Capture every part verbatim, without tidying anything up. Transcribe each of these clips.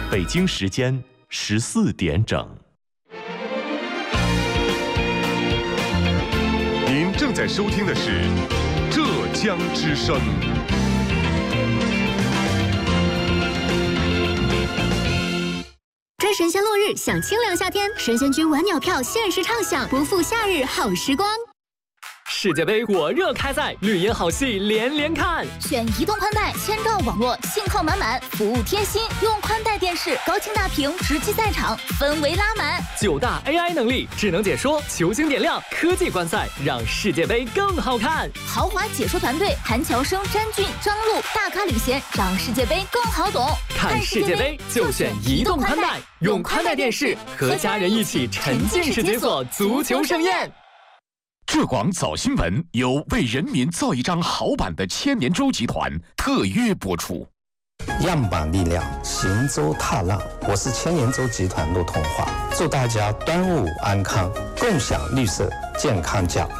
北京时间十四点整。 您正在收听的是浙江之声。 追神仙落日，享清凉夏天，神仙居晚鸟票限时畅享，不负夏日好时光。 世界杯火热开赛，绿茵好戏连连看。 选移动宽带，千兆网络，信号满满，服务贴心。用宽带电视，高清大屏，直击赛场，氛围拉满。 九大 A I 能力，智能解说，球星点亮，科技观赛，让世界杯更好看。 豪华解说团队，韩乔生、詹俊、张璐，大咖领衔，让世界杯更好懂。 看世界杯就选移动宽带，用宽带电视，和家人一起沉浸式解锁足球盛宴。 浙广早新闻由为人民造一张好版的千年舟集团特约播出。 样板力量，行舟踏浪。我是千年舟集团陆同华，祝大家端午安康，共享绿色健康价。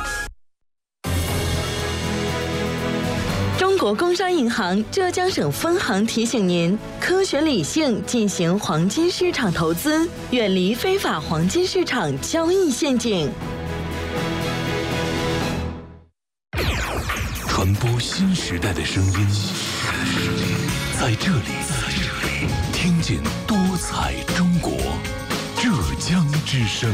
中国工商银行浙江省分行提醒您：科学理性进行黄金市场投资，远离非法黄金市场交易陷阱。 传播新时代的声音，在这里，听见多彩中国，浙江之声。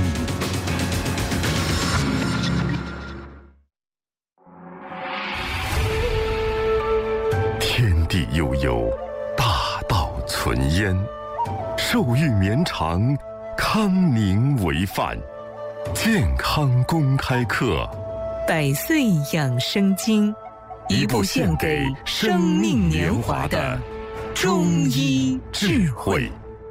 天地悠悠，大道存焉，寿育绵长，康宁为范。健康公开课， 百岁养生经。一部献给生命年华的中医智慧，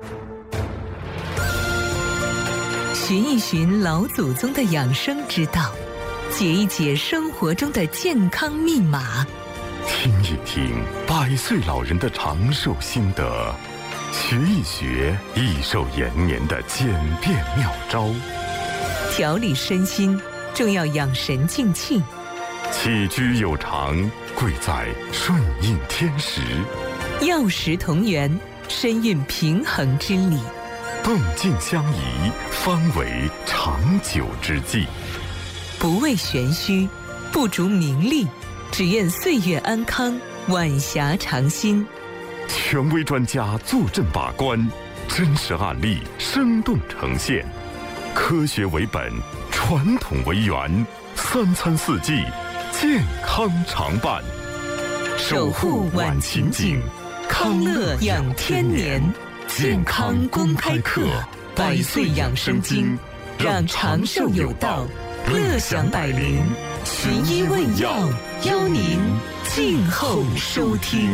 寻一寻老祖宗的养生之道，解一解生活中的健康密码， 听一听百岁老人的长寿心得，学一学益寿延年的简便妙招。 调理身心，重要养神静气。 起居有常，贵在顺应天时。 药食同源，身运平衡之理。 动静相宜，方为长久之计。 不为玄虚，不逐名利，只愿岁月安康，晚霞长新。 权威专家坐镇把关，真实案例生动呈现，科学为本，传统为源，三餐四季健康常伴， 守护晚晴景，康乐养天年。健康公开课，百岁养生经，让长寿有道，乐享百龄。寻医问药，邀您静候收听。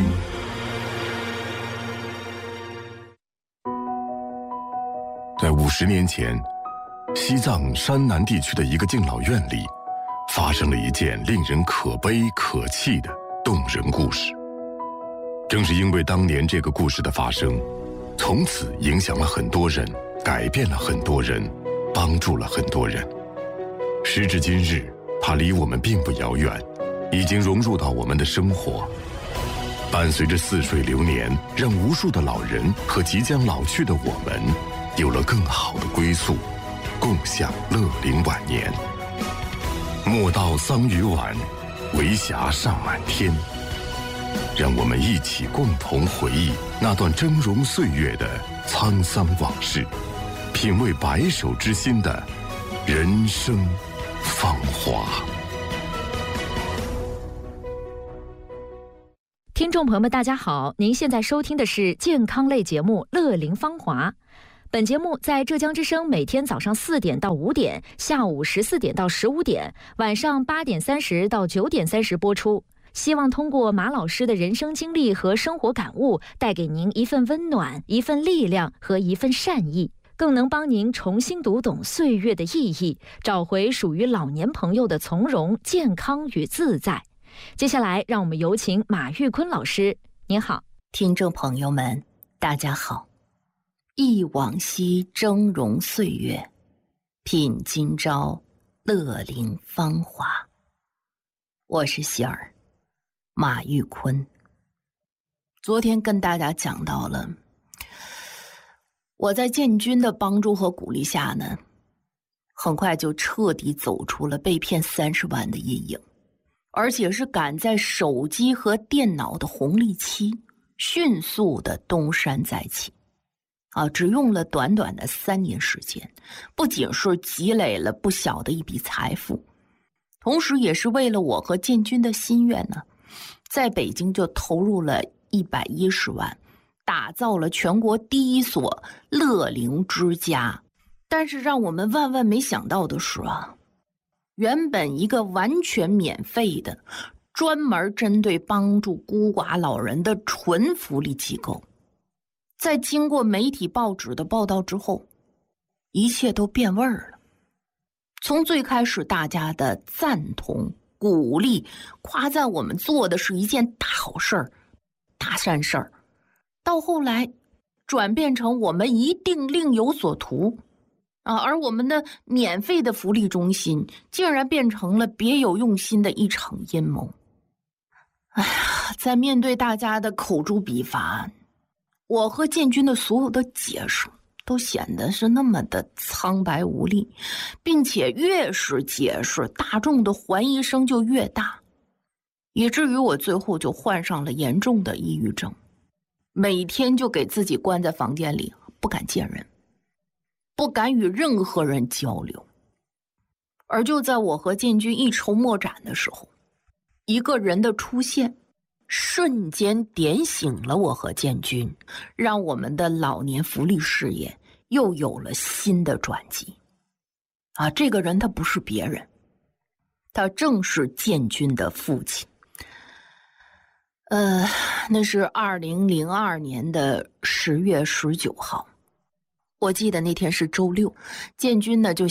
在五十年前，西藏山南地区的一个敬老院里，发生了一件令人可悲可泣的动人故事。正是因为当年这个故事的发生，从此影响了很多人，改变了很多人，帮助了很多人。时至今日，它离我们并不遥远，已经融入到我们的生活，伴随着似水流年，让无数的老人和即将老去的我们有了更好的归宿，共享乐龄晚年。莫道桑榆晚，为霞尚满天。让我们一起共同回忆那段峥嵘岁月的沧桑往事，品味白首之心的人生芳华。 听众朋友们大家好，您现在收听的是健康类节目《乐龄芳华》。本节目在浙江之声每天早上四点到五点，下午十四点到十五点，晚上八点三十到九点三十播出。希望通过马老师的人生经历和生活感悟，带给您一份温暖、一份力量和一份善意，更能帮您重新读懂岁月的意义，找回属于老年朋友的从容、健康与自在。接下来，让我们有请马玉坤老师。您好， 听众朋友们，大家好。忆往昔峥嵘岁月，品今朝乐龄芳华。我是喜儿，马玉坤。昨天跟大家讲到了我在建军的帮助和鼓励下呢，很快就彻底走出了被骗三十万的阴影，而且是赶在手机和电脑的红利期，迅速的东山再起。啊，只用了短短的三年时间，不仅是积累了不小的一笔财富，同时也是为了我和建军的心愿呢，在北京就投入了一百一十万，打造了全国第一所乐龄之家。但是让我们万万没想到的是啊，原本一个完全免费的、专门针对帮助孤寡老人的纯福利机构，在经过媒体报纸的报道之后，一切都变味儿了。从最开始大家的赞同、鼓励、夸赞我们做的是一件大好事儿、大善事儿，到后来转变成我们一定另有所图啊！而我们的免费的福利中心竟然变成了别有用心的一场阴谋。哎呀，在面对大家的口诛笔伐，我和建军的所有的解释都显得是那么的苍白无力，并且越是解释，大众的怀疑声就越大，以至于我最后就患上了严重的抑郁症，每天就给自己关在房间里，不敢见人，不敢与任何人交流。而就在我和建军一筹莫展的时候，一个人的出现瞬间点醒了我和建军，让我们的老年福利事业又有了新的转机。啊，这个人他不是别人，他正是建军的父亲。呃，那是二零零二年的十月十九号，我记得那天是周六，建军呢就